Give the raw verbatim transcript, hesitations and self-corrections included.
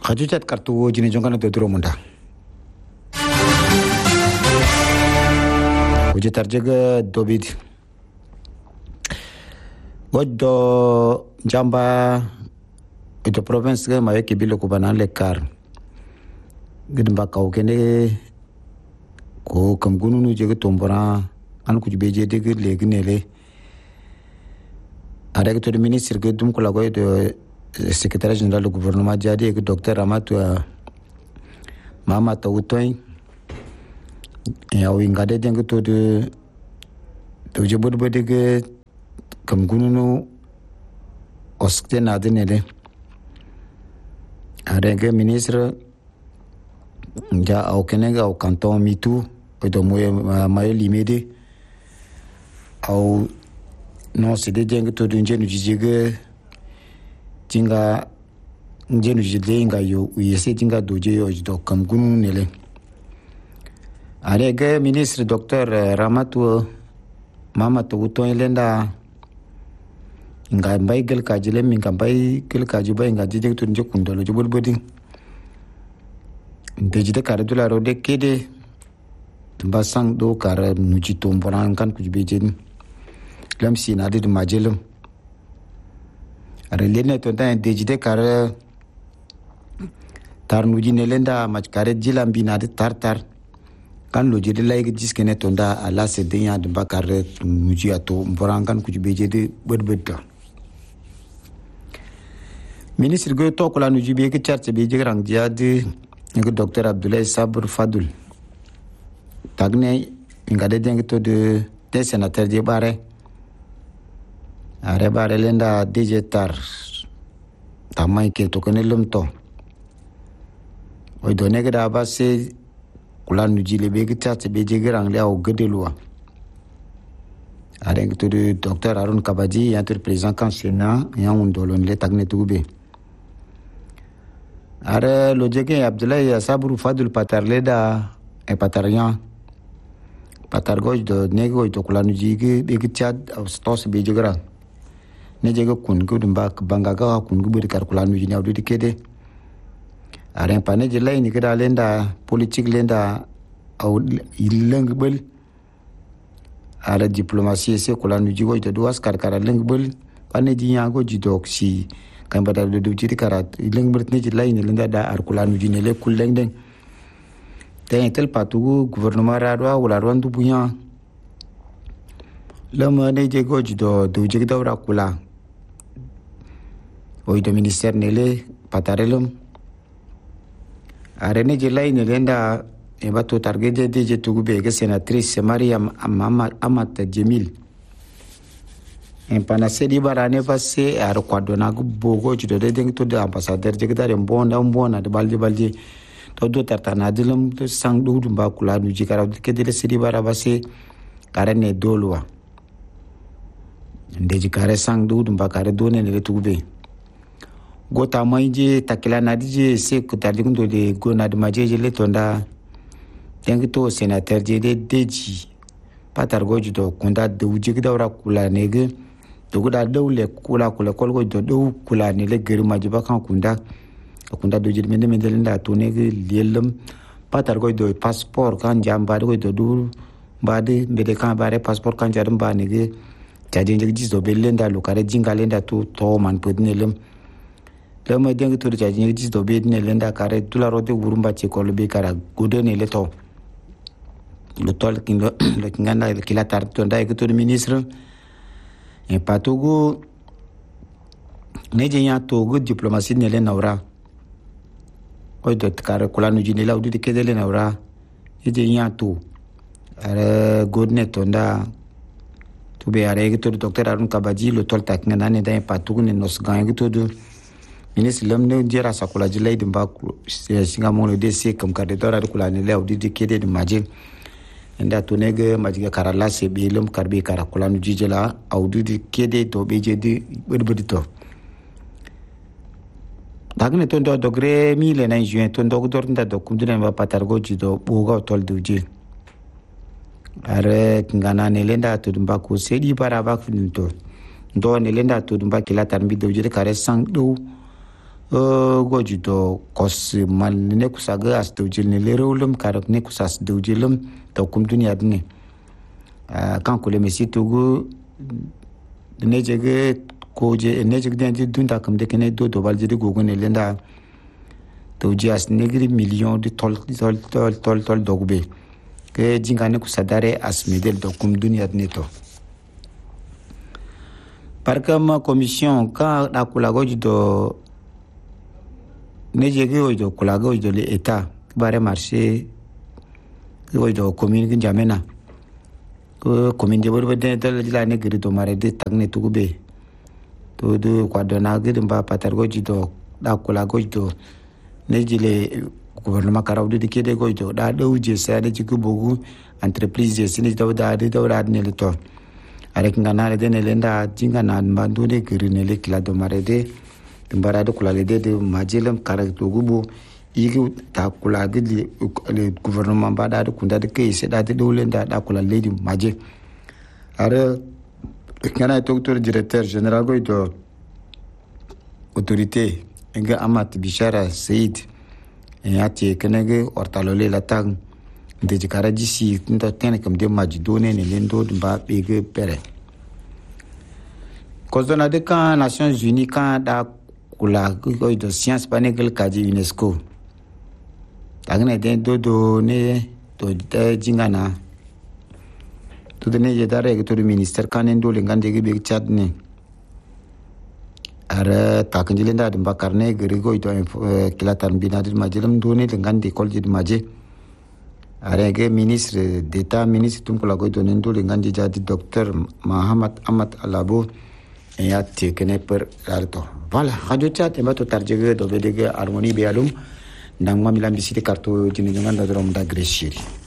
Khajujat kartu jini jongana do duro munda. Uji tarjaga dobid. Wajdo jamba itu province ke mawe kibilo kubanan lekar. Gidimba kau kene ko kamgunu nu jega tombora an kuji beje de gid le gnele. Ada ke to ministre ke dum ko lagoy de secrétaire général du gouvernement jadi ke docteur Ramatu Mama Tawutoy ya wingade de to de to jebod bode ke kamgunu nu oskte na de nele. Ada ke ministre ja au kenega au canton mitu odo moye maye limede au no se de jeng to dunje nu jijege tinga njenu jide nga yo uyese tinga doje yo do kamgunu nele. Are ge ministre docteur Ramatu Mama Tawuto lenda nga mbay gel kajile mi nga mbay gel kajiba nga jije to nje kundolo jibul bodi dejide kare dula rode kede tumba sang do kare nuji tomboran kan kujbejen lam sina de majelum are lene to dan dejide kare tar nuji nelenda mach kare jilam binade tar tar kan loje de lay jiskene to nda ala se denya de bakare nuji ato mboran kan kujbeje de bedbedda ministre go to ko la nuji be ke charte be jigrang diade ngi docteur Abdoulaye Sabr Fadul tagne ngade dengi to de des sénateur de bare are bare lenda digital tamay ke to kene lumto oy do nega da basse kulan nu jile be gita te be jigrang le au gedelwa are ngi to de docteur Arun Kabadi yanter président candidat ya undolon le tagne tugbe. Are lojeke Abdoulaye Sabr Fadul patarle da e patarian patargoj do nego to kulanu jige be gitad stos be jigra ne jega kun gudum bak bangaga kun gubi kar kulanu jini awdu dikede are pane jilay ni kada lenda politique lenda aw ilang bel are diplomatie se kulanu jigo to duas kar kar lang bel pane jinya go jidok si kan badal do jiti karat ilang bert ne jilay ni lenda da ar kulanu jini le kulleng den ten tel patu gouvernement radwa wala rwandu bunya lama ne je goji do do je dawra kula oy do ministère ne le patarelum are ne je lay ne lenda e bato target de je tugu be ke sénatrice Mariam Amama Amat Jamil en panase di barane passe ar kwadona go bogo ji do de deng to de ambassadeur je gdare mbonda mbona de baldi baldi to do tartana dilam to sang do dum ba kula nu jikara ke de sidi bara base karene dolwa nde jikare sang do dum ba kare do ne le tugbe gota maije takila na dije se ko tardi ko de go na de maje le tonda denk to sénateur je de deji patar goji do kunda de uji dawra kula nege to goda dawle kula kula kol go do kula ne le geri maji ba kan kunda kunda do jirmende mendelenda to ne lelum patar go do passeport kan jamba do do dur bade bede kan bare passeport kan jarum ba ne ge jadi jigi do belenda lu kare jingalenda to to man podnelum le ma dengi to jadi jigi do bedne lenda kare tularo de urumba che ko be kara godone le to le tol kingo le kingana le kila tar to ndai ko to ministre e patogo ne jenya to go diplomatie ne le nawra oy dot kare kulanu jini la udi kedele nawra e jenya to are godne to nda to be are to docteur Arun Kabadi le tol tak ngana ne dai patogo ne nos gang to do ministre lam ne jera sakula jilay dimba singa mo le dc comme kade dora kulani le udi kede de majin nda to nege majiga karala se belum karbe kara kulanu jijela awdu di kede to beje di berbedi to dagne to do dogre mille na juin to do dor nda do kumdune ba patargo jido boga tol duje are ngana ne lenda to dumba ko sedi para ba to do ne lenda to dumba kila tarbi duje kare sang do uh, goji do kos mal ne kusaga as dawjil ne lerulum karak ne kusas dawjilum to kum duniya dine uh, kan kule mesi tugu ne jege koje ne jege den dunda kam de kene do do balje de gogo ne lenda dawji as negri million de tol tol tol tol tol dogbe ke jingane kusadare as medel to kum duniya dine to parkama commission ka da kula goji do ne jege ojo kula goji le état bare marché ojo commune ki jamena ko commune de borbe de dal la ne gri do mare de tagne tugube to do kwadona gidi ba patar goji do da kula goji do ne jile gouvernement karawde de kede goji do da dawje sa de jiku bogu entreprise sini do da de do da ne le to arek ngana de ne lenda jinga na mbandu de gri ne le kila do mare de mbara de kula le de de majelam karak to gubo yigi ta kula gidi le gouvernement ba da kunda de ke se da de do lenda da kula le di maje are ngana docteur directeur général go do autorité nga amat bishara said en ati kenege ortalole la tang de jikara disi ndo tene kam de majidone ne lendo ba bege pere kozona de kan Nations Unies kan da kula go do science panegel kaji UNESCO tagne de do do ne to de jingana to de ne jedare to minister kanen do lengande ge be chat ne ara takanjile nda dum bakarne gerigo ito kilatan binadil majelam doni dengan di kolji maje ara ge ministre d'etat ministre tum kula goito nendo dengan di jadi docteur Muhammad Ahmad Alabo ya tekene per alto voilà radio chat e bato tarjege do bedege harmonie be alum ndang mamilam bisiti kartu jini dengan da drom da greshiri